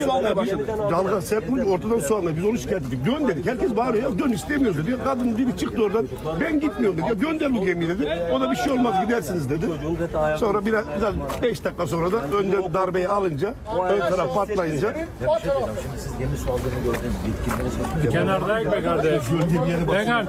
Dalga serpince ortadan su almaya biz onu şikayet ettik. Dön dedik. Herkes bağırıyor. Dön istemiyoruz dedi. Kadın biri çıktı oradan. Ben gitmiyorum dedi. Ya gönder bu gemiyi dedi. O da bir şey olmaz gidersiniz dedi. Sonra biraz 5 dakika sonra da önden darbeyi alınca ön taraf patlayınca. Şimdi siz gemi su aldığını gördünüz. Yetkilileri Kenardayız be kardeş. Bekar.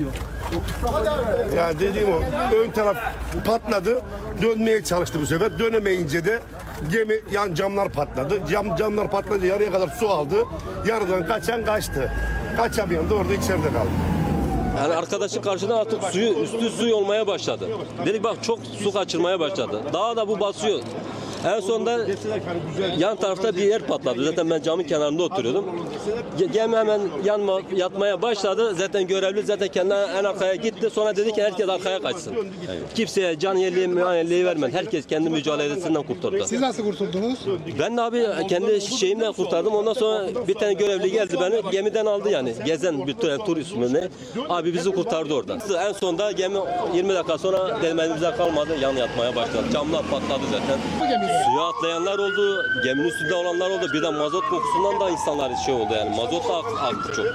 Yani dediğim o. Ön taraf patladı. Dönmeye çalıştı bu sefer. Dönemeyince de gemi yan camlar patladı. Camlar patlayınca yarıya kadar su aldı. Yarıdan kaçan kaçtı. Kaçamayan da orada içeride kaldı. Yani arkadaşın karşıdan artık üstü suyu olmaya başladı. Dedik bak çok su kaçırmaya başladı. Daha da bu basıyor. En sonunda yan tarafta bir yer patladı. Zaten ben camın kenarında oturuyordum. Gemi hemen yatmaya başladı. Zaten görevli kendi en arkaya gitti. Sonra dedi ki herkes arkaya kaçsın. Kimseye can yelliği vermedi. Herkes kendi mücadelesinden kurtardı. Siz nasıl kurtuldunuz? Ben de abi kendi şeyimle kurtardım. Ondan sonra bir tane görevli geldi beni gemiden aldı yani. Gezen bir tur ismini. Abi bizi kurtardı oradan. En sonunda gemi 20 dakika sonra elimizde kalmadı. Yan yatmaya başladı. Camlar patladı zaten. Suya atlayanlar oldu. Geminin üstünde olanlar oldu. Bir de mazot kokusundan da insanlar şey oldu yani. Mazot da aktı çok.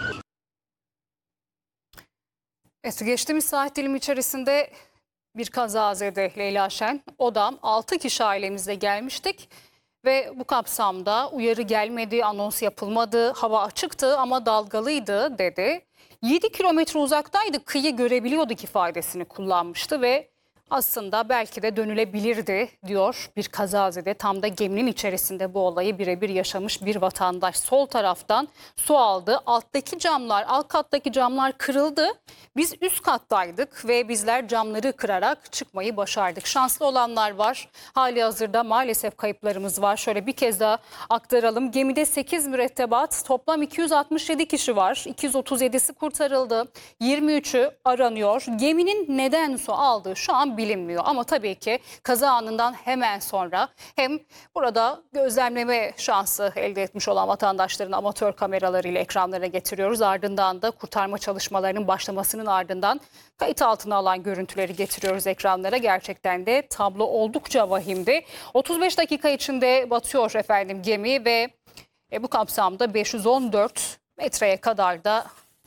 Evet, geçtiğimiz saat dilimi içerisinde bir kazazede Leyla Şen. Odam 6 kişi ailemizle gelmiştik. Ve bu kapsamda uyarı gelmedi, anons yapılmadı, hava açıktı ama dalgalıydı dedi. 7 kilometre uzaktaydı, kıyı görebiliyorduk ifadesini kullanmıştı ve aslında belki de dönülebilirdi diyor bir kazazede. Tam da geminin içerisinde bu olayı birebir yaşamış bir vatandaş. Sol taraftan su aldı. Alttaki camlar, alt kattaki camlar kırıldı. Biz üst kattaydık ve bizler camları kırarak çıkmayı başardık. Şanslı olanlar var. Hali hazırda maalesef kayıplarımız var. Şöyle bir kez daha aktaralım. Gemide 8 mürettebat, toplam 267 kişi var. 237'si kurtarıldı. 23'ü aranıyor. Geminin neden su aldığı şu an bilinmiyor. Ama tabii ki kaza anından hemen sonra hem burada gözlemleme şansı elde etmiş olan vatandaşların amatör kameralarıyla ekranlara getiriyoruz. Ardından da kurtarma çalışmalarının başlamasının ardından kayıt altına alan görüntüleri getiriyoruz ekranlara. Gerçekten de tablo oldukça vahimdi. 35 dakika içinde batıyor efendim gemi ve bu kapsamda 514 metreye kadar da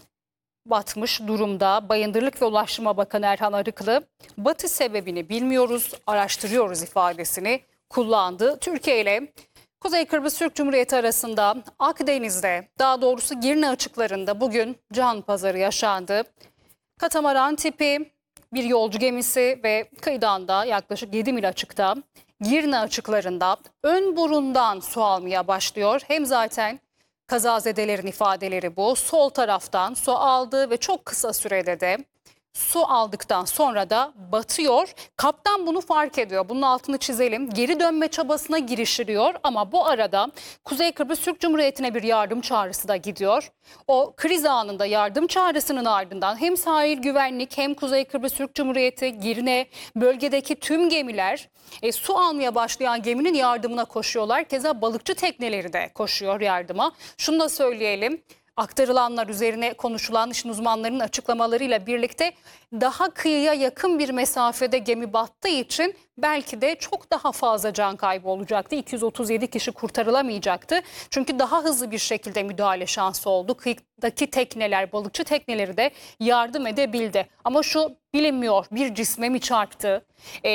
batmış durumda. Bayındırlık ve Ulaştırma Bakanı Erhan Arıklı batış sebebini bilmiyoruz, araştırıyoruz ifadesini kullandı. Türkiye ile Kuzey Kıbrıs Türk Cumhuriyeti arasında Akdeniz'de, daha doğrusu Girne açıklarında bugün can pazarı yaşandı. Katamaran tipi bir yolcu gemisi ve kıyıdan da yaklaşık 7 mil açıkta Girne açıklarında ön burundan su almaya başlıyor. Hem zaten kazazedelerin ifadeleri bu. Sol taraftan su aldı ve çok kısa sürede de su aldıktan sonra da batıyor. Kaptan bunu fark ediyor. Bunun altını çizelim. Geri dönme çabasına girişiliyor ama bu arada Kuzey Kıbrıs Türk Cumhuriyeti'ne bir yardım çağrısı da gidiyor. O kriz anında yardım çağrısının ardından hem sahil güvenlik hem Kuzey Kıbrıs Türk Cumhuriyeti, Girne bölgedeki tüm gemiler su almaya başlayan geminin yardımına koşuyorlar. Keza balıkçı tekneleri de koşuyor yardıma. Şunu da söyleyelim. Aktarılanlar üzerine konuşulan işin uzmanlarının açıklamalarıyla birlikte daha kıyıya yakın bir mesafede gemi battığı için belki de çok daha fazla can kaybı olacaktı. 237 kişi kurtarılamayacaktı. Çünkü daha hızlı bir şekilde müdahale şansı oldu. Kıyıdaki tekneler, balıkçı tekneleri de yardım edebildi. Ama şu bilinmiyor, bir cisme mi çarptı?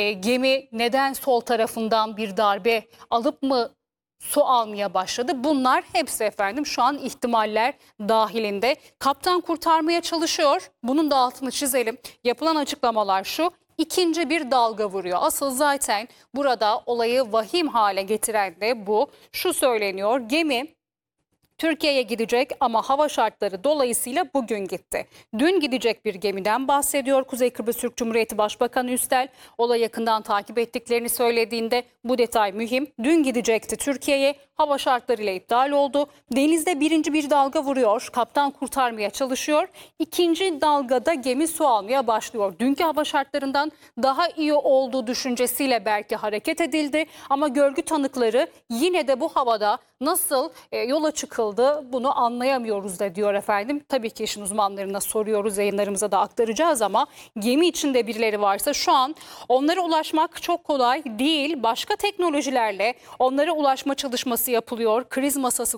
Gemi neden sol tarafından bir darbe alıp mı su almaya başladı? Bunlar hepsi efendim şu an ihtimaller dahilinde. Kaptan kurtarmaya çalışıyor. Bunun da altını çizelim. Yapılan açıklamalar şu: İkinci bir dalga vuruyor. Asıl zaten burada olayı vahim hale getiren de bu. Şu söyleniyor: gemi Türkiye'ye gidecek ama hava şartları dolayısıyla bugün gitti. Dün gidecek bir gemiden bahsediyor Kuzey Kıbrıs Türk Cumhuriyeti Başbakanı Üstel. Olayı yakından takip ettiklerini söylediğinde bu detay mühim. Dün gidecekti Türkiye'ye, hava şartlarıyla iptal oldu. Denizde birinci bir dalga vuruyor. Kaptan kurtarmaya çalışıyor. İkinci dalgada gemi su almaya başlıyor. Dünkü hava şartlarından daha iyi olduğu düşüncesiyle belki hareket edildi. Ama görgü tanıkları yine de bu havada nasıl yola çıkıldı bunu anlayamıyoruz da diyor efendim. Tabii ki işin uzmanlarına soruyoruz, yayınlarımıza da aktaracağız ama gemi içinde birileri varsa şu an onlara ulaşmak çok kolay değil. Başka teknolojilerle onlara ulaşma çalışması yapılıyor. Kriz masası